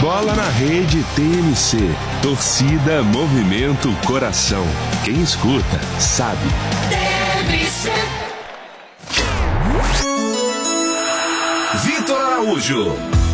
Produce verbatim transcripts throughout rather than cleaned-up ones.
Bola na Rede T M C. Torcida, movimento, coração. Quem escuta, sabe. T M C. Vitor Araújo.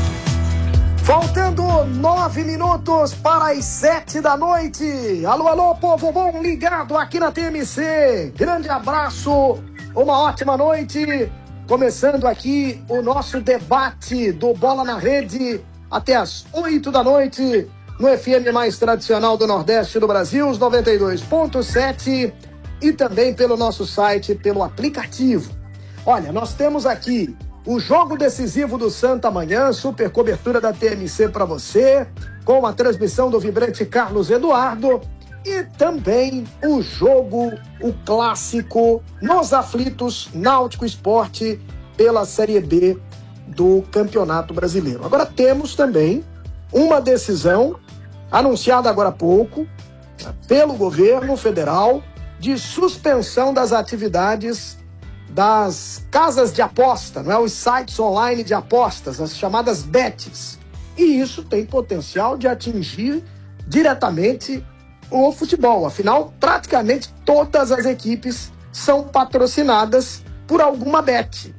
Faltando nove minutos para as sete da noite. Alô, alô, povo bom ligado aqui na T M C. Grande abraço, uma ótima noite. Começando aqui o nosso debate do Bola na Rede até as oito da noite no F M mais tradicional do Nordeste do Brasil, os noventa e dois ponto sete, e também pelo nosso site, pelo aplicativo. Olha, nós temos aqui o jogo decisivo do Santa amanhã, super cobertura da T M C para você, com a transmissão do vibrante Carlos Eduardo, e também o jogo, o clássico, nos aflitos, Náutico Sport, pela Série B do Campeonato Brasileiro. Agora temos também uma decisão anunciada agora há pouco pelo governo federal de suspensão das atividades das casas de aposta, não é? Os sites online de apostas, as chamadas bets. E isso tem potencial de atingir diretamente o futebol. Afinal, praticamente todas as equipes são patrocinadas por alguma bet.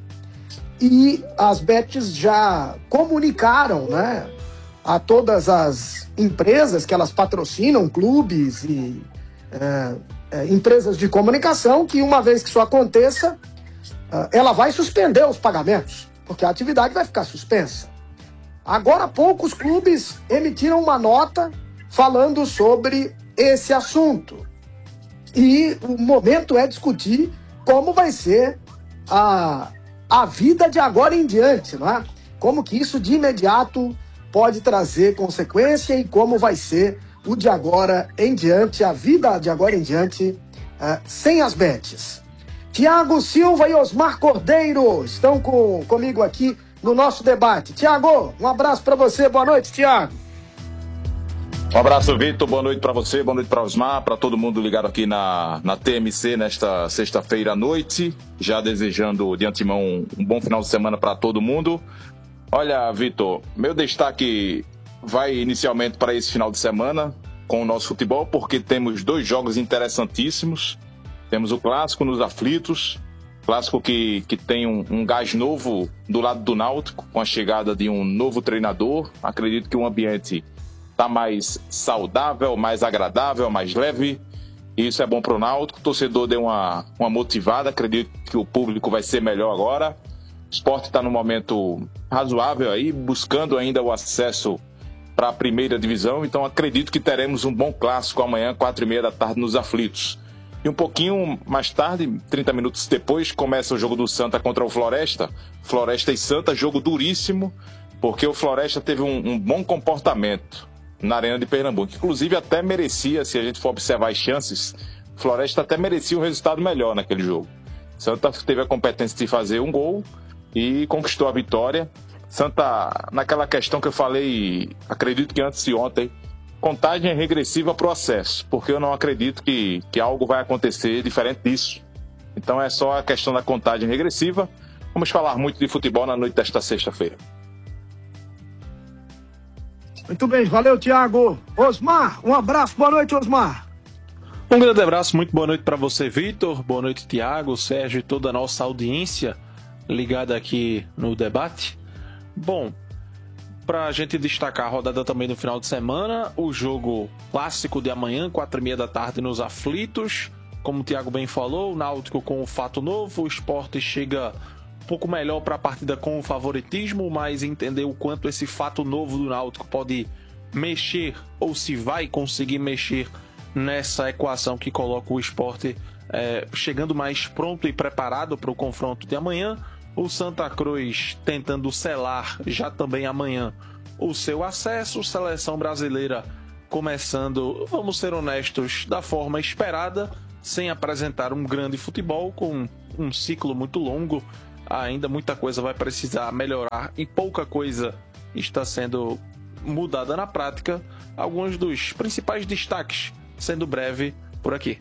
E as bets já comunicaram, né, a todas as empresas que elas patrocinam, clubes e é, é, empresas de comunicação, que uma vez que isso aconteça, ela vai suspender os pagamentos, porque a atividade vai ficar suspensa. Agora há pouco os clubes emitiram uma nota falando sobre esse assunto. E o momento é discutir como vai ser a, a vida de agora em diante, não é? Como que isso de imediato pode trazer consequência e como vai ser o de agora em diante, a vida de agora em diante, uh, sem as bets. Tiago Silva e Osmar Cordeiro estão com, comigo aqui no nosso debate. Tiago, um abraço para você. Boa noite, Tiago. Um abraço, Vitor. Boa noite para você, boa noite para Osmar, para todo mundo ligado aqui na, na T M C nesta sexta-feira à noite. Já desejando de antemão um, um bom final de semana para todo mundo. Olha, Vitor, meu destaque vai inicialmente para esse final de semana com o nosso futebol, porque temos dois jogos interessantíssimos. Temos o clássico nos aflitos, clássico que, que tem um, um gás novo do lado do Náutico, com a chegada de um novo treinador. Acredito que o ambiente está mais saudável, mais agradável, mais leve. E isso é bom para o Náutico. O torcedor deu uma, uma motivada, acredito que o público vai ser melhor agora. O Sport está num momento razoável aí, buscando ainda o acesso para a primeira divisão. Então acredito que teremos um bom clássico amanhã, quatro e meia da tarde, nos aflitos. E um pouquinho mais tarde, trinta minutos depois, começa o jogo do Santa contra o Floresta. Floresta e Santa, jogo duríssimo, porque o Floresta teve um, um bom comportamento na Arena de Pernambuco. Inclusive até merecia, se a gente for observar as chances, Floresta até merecia um resultado melhor naquele jogo. Santa teve a competência de fazer um gol e conquistou a vitória. Santa, naquela questão que eu falei, acredito que antes de ontem, contagem regressiva para o acesso, porque eu não acredito que, que algo vai acontecer diferente disso. Então é só a questão da contagem regressiva. Vamos falar muito de futebol na noite desta sexta-feira. Muito bem, valeu, Tiago. Osmar, um abraço, boa noite, Osmar. Um grande abraço, muito boa noite para você, Vitor. Boa noite, Tiago, Sérgio e toda a nossa audiência ligada aqui no debate. Bom, para a gente destacar a rodada também no final de semana, o jogo clássico de amanhã, quatro e meia da tarde, nos aflitos. Como o Thiago bem falou, o Náutico com o fato novo, o Sport chega um pouco melhor para a partida com o favoritismo, mas entender o quanto esse fato novo do Náutico pode mexer, ou se vai conseguir mexer nessa equação que coloca o Sport é, chegando mais pronto e preparado para o confronto de amanhã. O Santa Cruz tentando selar já também amanhã o seu acesso. Seleção brasileira começando, vamos ser honestos, da forma esperada, sem apresentar um grande futebol, com um ciclo muito longo. Ainda muita coisa vai precisar melhorar e pouca coisa está sendo mudada na prática. Alguns dos principais destaques, sendo breve, por aqui.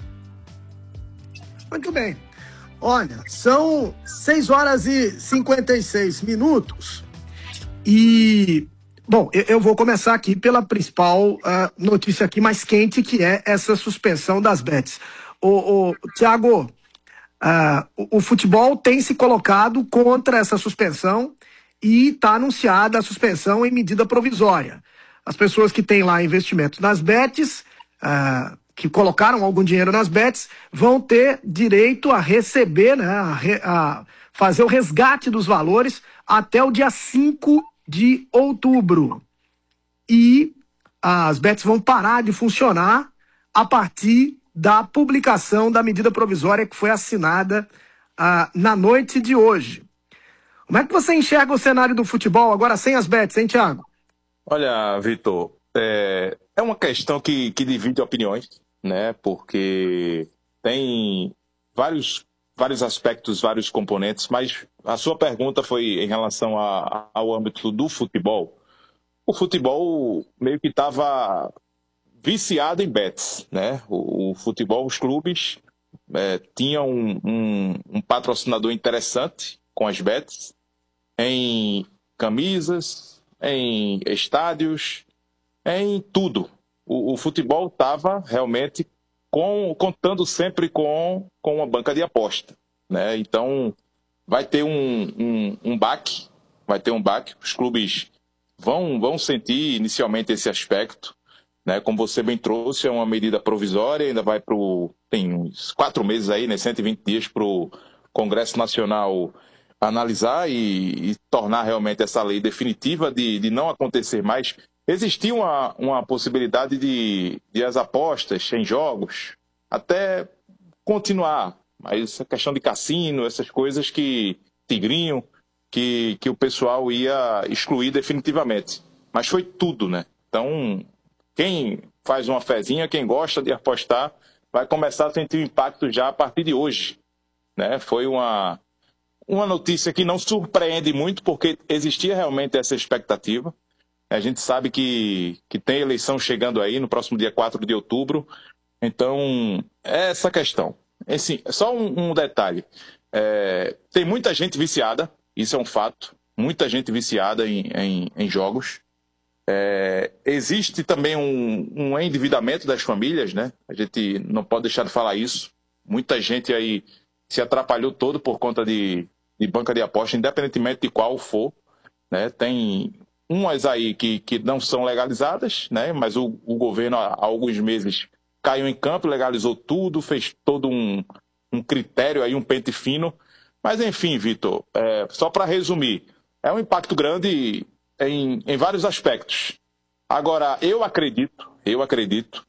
Muito bem. Olha, são seis horas e cinquenta e seis minutos e Bom, eu, eu vou começar aqui pela principal uh, notícia aqui mais quente, que é essa suspensão das bets. O, o Thiago, uh, o, o futebol tem se colocado contra essa suspensão e está anunciada a suspensão em medida provisória. As pessoas que têm lá investimentos nas bets, uh, que colocaram algum dinheiro nas bets, vão ter direito a receber, né, a, re, a fazer o resgate dos valores até o dia cinco de outubro. E as bets vão parar de funcionar a partir da publicação da medida provisória que foi assinada uh, na noite de hoje. Como é que você enxerga o cenário do futebol agora sem as bets, hein, Thiago? Olha, Vitor, é, é uma questão que, que divide opiniões, né? Porque tem vários, vários aspectos, vários componentes, mas a sua pergunta foi em relação a, ao âmbito do futebol. O futebol meio que estava viciado em bets, né? O, o futebol, os clubes é, tinham um, um, um patrocinador interessante com as bets, em camisas, em estádios, em tudo. O, o futebol estava realmente com, contando sempre com, com uma banca de aposta, né? Então vai ter um, um, um baque, vai ter um baque. Os clubes vão, vão sentir inicialmente esse aspecto, né? Como você bem trouxe, é uma medida provisória, ainda vai para o... tem uns quatro meses aí, né? cento e vinte dias para o Congresso Nacional analisar e, e tornar realmente essa lei definitiva de, de não acontecer mais. Existia uma, uma possibilidade de, de as apostas em jogos até continuar, mas essa questão de cassino, essas coisas que tigrinho, que, que o pessoal ia excluir definitivamente. Mas foi tudo, né? Então, quem faz uma fezinha, quem gosta de apostar, vai começar a sentir o impacto já a partir de hoje, né? Foi uma... Uma notícia que não surpreende muito, porque existia realmente essa expectativa. A gente sabe que, que tem eleição chegando aí no próximo dia quatro de outubro. Então, é essa questão. Assim, só um, um detalhe. É, tem muita gente viciada, isso é um fato. Muita gente viciada em, em, em jogos. É, existe também um, um endividamento das famílias, né? A gente não pode deixar de falar isso. Muita gente aí se atrapalhou todo por conta de... de banca de aposta, independentemente de qual for, né? Tem umas aí que, que não são legalizadas, né? Mas o, o governo há, há alguns meses caiu em campo, legalizou tudo, fez todo um, um critério aí, um pente fino. Mas enfim, Vitor, é, só para resumir, é um impacto grande em, em vários aspectos. Agora, eu acredito, eu acredito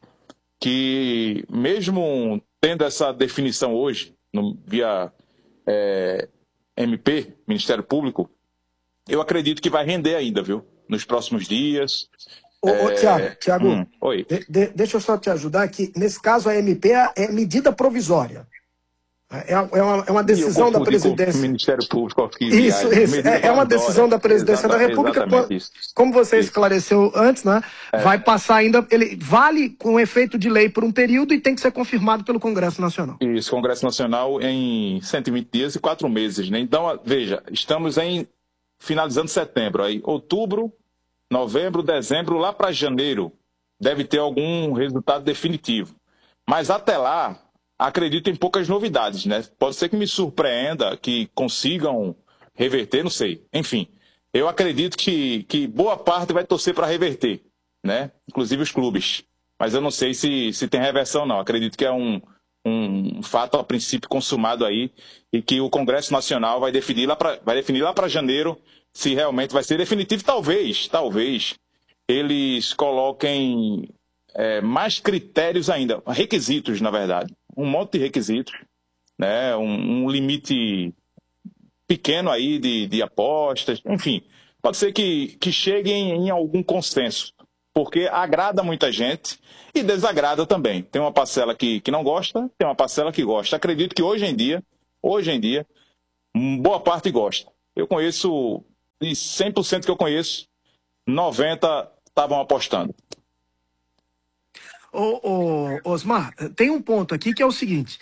que mesmo tendo essa definição hoje, no, via... É, M P, Ministério Público, eu acredito que vai render ainda, viu? Nos próximos dias. Ô, é... ô Thiago, Thiago hum, oi. De, de, deixa eu só te ajudar aqui. Nesse caso, a M P é, é medida provisória. É, é, uma, é uma decisão da presidência. Com o Ministério Público aqui. Isso, viagem, isso. É, é uma decisão da presidência da República. Como você isso. esclareceu antes, né? É. Vai passar ainda. Ele vale com efeito de lei por um período e tem que ser confirmado pelo Congresso Nacional. Isso, Congresso Nacional em cento e vinte dias e quatro meses, né? Então, veja, estamos em finalizando setembro, aí outubro, novembro, dezembro, lá para janeiro deve ter algum resultado definitivo. Mas até lá, acredito em poucas novidades, né? Pode ser que me surpreenda, que consigam reverter, não sei. Enfim, eu acredito que, que boa parte vai torcer para reverter, né? Inclusive os clubes. Mas eu não sei se, se tem reversão, não. Acredito que é um, um fato, a princípio, consumado aí e que o Congresso Nacional vai definir lá para vai definir lá para janeiro se realmente vai ser definitivo. Talvez, talvez, eles coloquem é, mais critérios ainda, requisitos, na verdade. Um monte de requisitos, né? um, um limite pequeno aí de, de apostas, enfim, pode ser que, que cheguem em algum consenso, porque agrada muita gente e desagrada também. Tem uma parcela que, que não gosta, tem uma parcela que gosta. Acredito que hoje em dia, hoje em dia, boa parte gosta. Eu conheço, de cem por cento que eu conheço, noventa por cento estavam apostando. Ô, ô, Osmar, tem um ponto aqui que é o seguinte: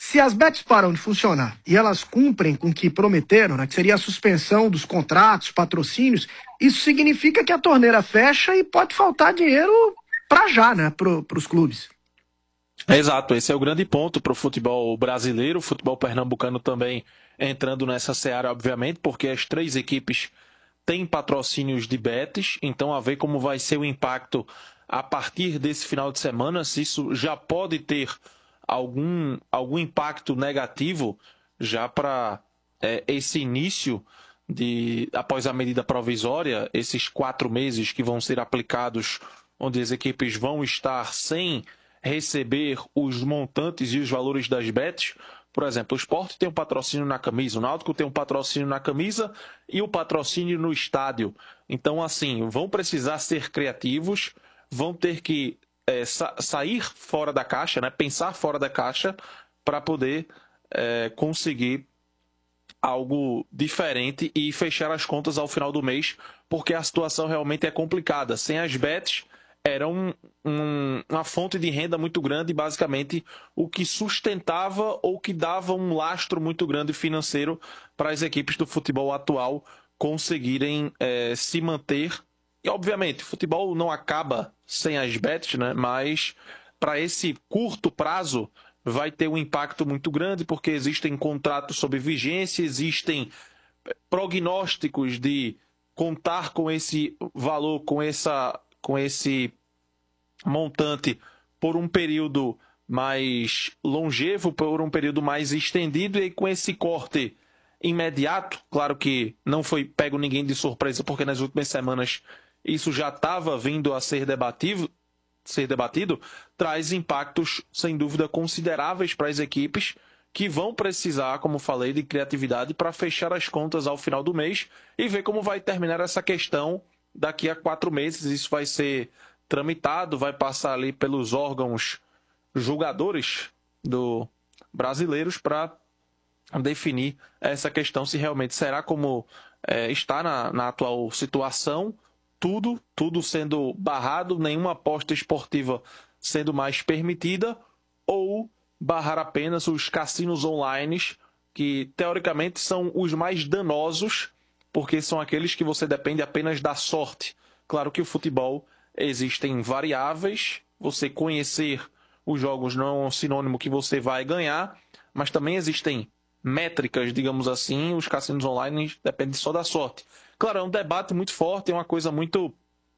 se as bets param de funcionar e elas cumprem com o que prometeram, né, que seria a suspensão dos contratos, patrocínios, isso significa que a torneira fecha e pode faltar dinheiro para já, né, para os clubes. Exato, esse é o grande ponto para o futebol brasileiro, o futebol pernambucano também entrando nessa seara, obviamente, porque as três equipes têm patrocínios de bets, então a ver como vai ser o impacto a partir desse final de semana, se isso já pode ter algum, algum impacto negativo já para é, esse início de, após a medida provisória, esses quatro meses que vão ser aplicados, onde as equipes vão estar sem receber os montantes e os valores das bets. Por exemplo, o Sport tem um patrocínio na camisa, o Náutico tem um patrocínio na camisa e o patrocínio no estádio. Então, assim, vão precisar ser criativos, vão ter que é, sa sair fora da caixa, né? Pensar fora da caixa para poder é, conseguir algo diferente e fechar as contas ao final do mês, porque a situação realmente é complicada. Sem as bets, era um, um, uma fonte de renda muito grande, basicamente o que sustentava ou que dava um lastro muito grande financeiro para as equipes do futebol atual conseguirem é, se manter. E, obviamente, o futebol não acaba sem as bets, né? Mas para esse curto prazo vai ter um impacto muito grande, porque existem contratos sob vigência, existem prognósticos de contar com esse valor, com essa... com esse montante por um período mais longevo, por um período mais estendido, e com esse corte imediato, claro que não foi pego ninguém de surpresa, porque nas últimas semanas isso já estava vindo a ser debatido, ser debatido, traz impactos, sem dúvida, consideráveis para as equipes que vão precisar, como falei, de criatividade para fechar as contas ao final do mês e ver como vai terminar essa questão daqui a quatro meses. Isso vai ser tramitado, vai passar ali pelos órgãos julgadores do brasileiros para definir essa questão, se realmente será como é, está na, na atual situação, tudo, tudo sendo barrado, nenhuma aposta esportiva sendo mais permitida, ou barrar apenas os cassinos online, que teoricamente são os mais danosos, porque são aqueles que você depende apenas da sorte. Claro que o futebol existem variáveis, você conhecer os jogos não é um sinônimo que você vai ganhar, mas também existem métricas, digamos assim, os cassinos online dependem só da sorte. Claro, é um debate muito forte, é uma coisa muito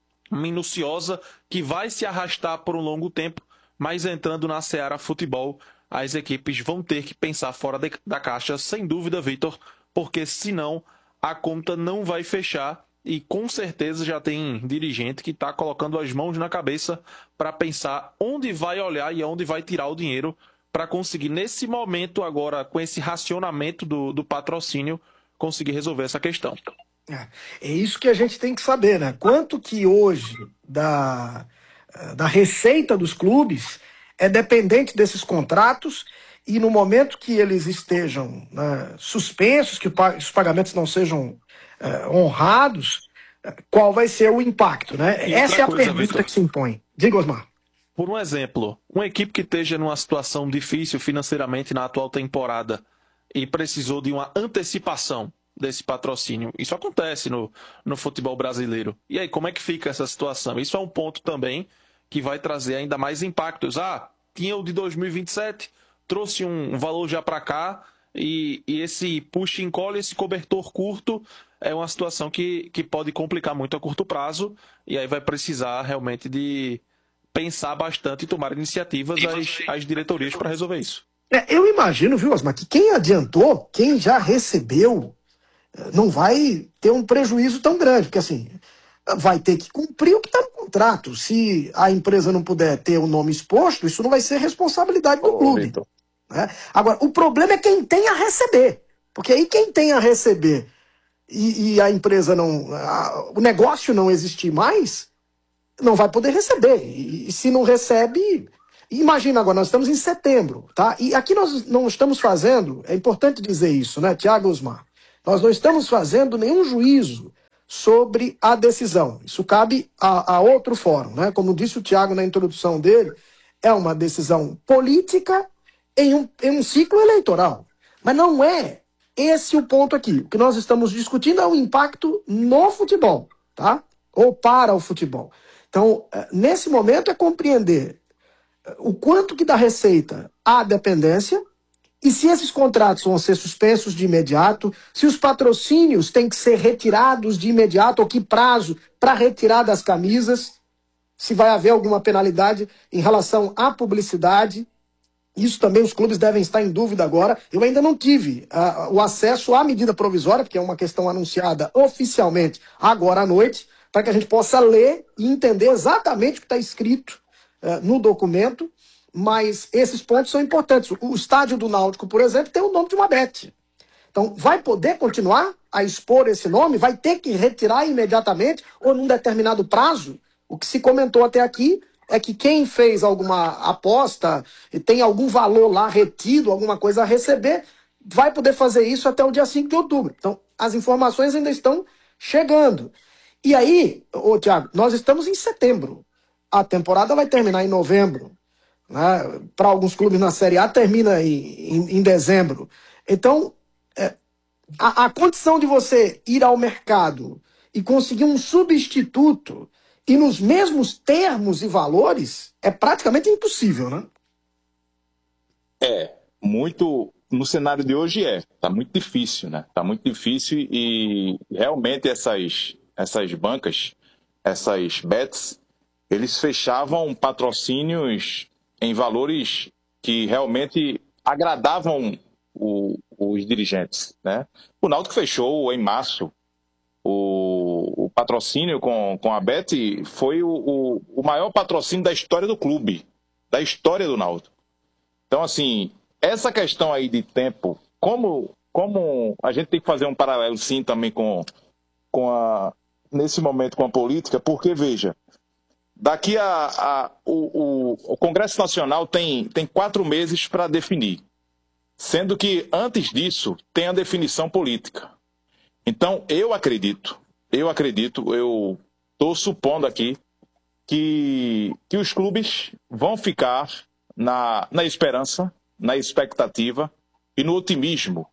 minuciosa, que vai se arrastar por um longo tempo, mas entrando na seara futebol, as equipes vão ter que pensar fora de, da caixa, sem dúvida, Vitor, porque senão a conta não vai fechar e com certeza já tem dirigente que está colocando as mãos na cabeça para pensar onde vai olhar e onde vai tirar o dinheiro para conseguir, nesse momento agora, com esse racionamento do, do patrocínio, conseguir resolver essa questão. É, é isso que a gente tem que saber, né? Quanto que hoje da, da receita dos clubes é dependente desses contratos, e no momento que eles estejam, né, suspensos, que os pagamentos não sejam é, honrados, qual vai ser o impacto, né? E essa é a coisa, pergunta Victor, que se impõe. Diga, Osmar. Por um exemplo, uma equipe que esteja numa situação difícil financeiramente na atual temporada e precisou de uma antecipação desse patrocínio. Isso acontece no, no futebol brasileiro. E aí, como é que fica essa situação? Isso é um ponto também que vai trazer ainda mais impactos. Ah, tinha o de dois mil e vinte e sete, trouxe um valor já para cá, e, e esse puxa e encolhe, esse cobertor curto, é uma situação que, que pode complicar muito a curto prazo, e aí vai precisar realmente de pensar bastante e tomar iniciativas as, as diretorias para resolver isso. É, eu imagino, viu, Osmar, que quem adiantou, quem já recebeu, não vai ter um prejuízo tão grande, porque assim, vai ter que cumprir o que está no contrato. Se a empresa não puder ter o nome exposto, isso não vai ser responsabilidade do Ô, clube. Vitor. Né? Agora, o problema é quem tem a receber, porque aí quem tem a receber e, e a empresa não, a, o negócio não existir mais, não vai poder receber, e, e se não recebe... Imagina agora, nós estamos em setembro, tá? E aqui nós não estamos fazendo, é importante dizer isso, né, Tiago, Osmar? Nós não estamos fazendo nenhum juízo sobre a decisão. Isso cabe a, a outro fórum, né? Como disse o Tiago na introdução dele, é uma decisão política em um, em um ciclo eleitoral. Mas não é esse o ponto aqui. O que nós estamos discutindo é o impacto no futebol, tá? Ou para o futebol. Então, nesse momento é compreender o quanto que da receita há dependência e se esses contratos vão ser suspensos de imediato, se os patrocínios têm que ser retirados de imediato, ou que prazo para retirar das camisas, se vai haver alguma penalidade em relação à publicidade. Isso também os clubes devem estar em dúvida agora. Eu ainda não tive uh, o acesso à medida provisória, porque é uma questão anunciada oficialmente agora à noite, para que a gente possa ler e entender exatamente o que está escrito uh, no documento. Mas esses pontos são importantes. O estádio do Náutico, por exemplo, tem o nome de uma Bet. Então, vai poder continuar a expor esse nome? Vai ter que retirar imediatamente ou num determinado prazo? O que se comentou até aqui é que quem fez alguma aposta e tem algum valor lá retido, alguma coisa a receber, vai poder fazer isso até o dia cinco de outubro. Então, as informações ainda estão chegando. E aí, ô Thiago, nós estamos em setembro. A temporada vai terminar em novembro. Né? Para alguns clubes na Série A termina em, em, em dezembro. Então, é, a, a condição de você ir ao mercado e conseguir um substituto e nos mesmos termos e valores é praticamente impossível, né? É, muito. No cenário de hoje é. Tá muito difícil, né? Tá muito difícil e realmente essas, essas bancas, essas bets, eles fechavam patrocínios em valores que realmente agradavam o, os dirigentes, né? O Náutico fechou em março o, o patrocínio com, com a Bet, foi o, o, o maior patrocínio da história do clube, da história do Náutico. Então, assim, essa questão aí de tempo, como, como a gente tem que fazer um paralelo, sim, também com, com a, nesse momento com a política, porque, veja, daqui a, a o, o, o Congresso Nacional tem, tem quatro meses para definir, sendo que antes disso tem a definição política. Então, eu acredito, eu acredito, eu estou supondo aqui que, que os clubes vão ficar na, na esperança, na expectativa e no otimismo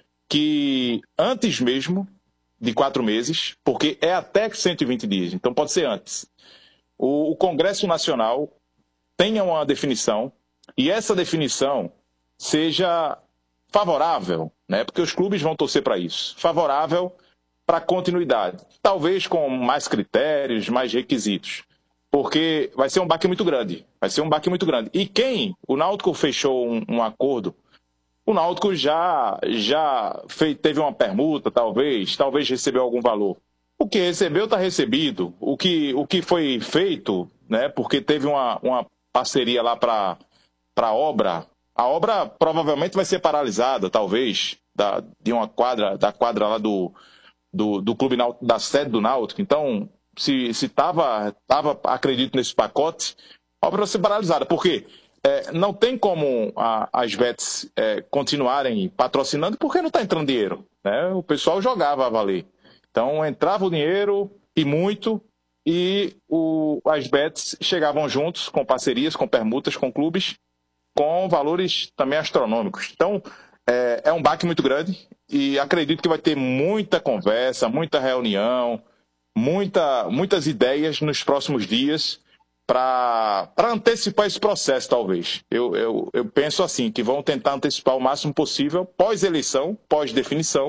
que antes mesmo de quatro meses, porque é até cento e vinte dias, então pode ser antes, o, o Congresso Nacional tenha uma definição e essa definição seja favorável, né? Porque os clubes vão torcer para isso, favorável para continuidade, talvez com mais critérios, mais requisitos, porque vai ser um baque muito grande, vai ser um baque muito grande. E quem, o Náutico fechou um, um acordo, o Náutico já, já fez, teve uma permuta, talvez, talvez recebeu algum valor. O que recebeu está recebido, o que, o que foi feito, né? Porque teve uma, uma parceria lá para a obra. A obra provavelmente vai ser paralisada, talvez, da, de uma quadra, da quadra lá do, do, do clube Náutico, da sede do Náutico. Então, se estava, tava, acredito, nesse pacote, a obra vai ser paralisada. Por quê? É, não tem como a, as bets é, continuarem patrocinando porque não está entrando dinheiro, né? O pessoal jogava a valer. Então, entrava o dinheiro, e muito, e o, as bets chegavam juntos com parcerias, com permutas, com clubes, com valores também astronômicos. Então, é, é um baque muito grande e acredito que vai ter muita conversa, muita reunião, muita, muitas ideias nos próximos dias para antecipar esse processo, talvez. Eu, eu, eu penso assim, que vão tentar antecipar o máximo possível, pós-eleição, pós-definição,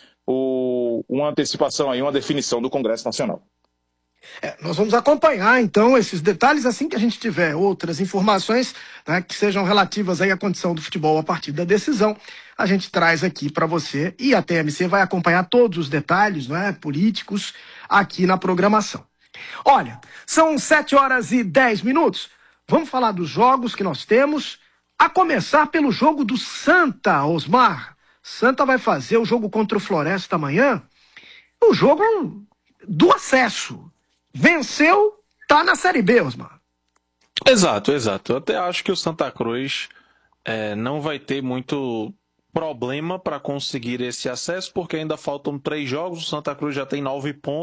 o, uma antecipação aí, uma definição do Congresso Nacional. É, nós vamos acompanhar, então, esses detalhes assim que a gente tiver outras informações, né, que sejam relativas aí à condição do futebol a partir da decisão, a gente traz aqui para você e a T M C vai acompanhar todos os detalhes, né, políticos aqui na programação. Olha, são sete horas e dez minutos, vamos falar dos jogos que nós temos, a começar pelo jogo do Santa, Osmar. Santa vai fazer o jogo contra o Floresta amanhã, o jogo do acesso. Venceu, tá na Série B, Osmar. Exato, exato. Eu até acho que o Santa Cruz é, não vai ter muito problema para conseguir esse acesso, porque ainda faltam três jogos, o Santa Cruz já tem nove pontos.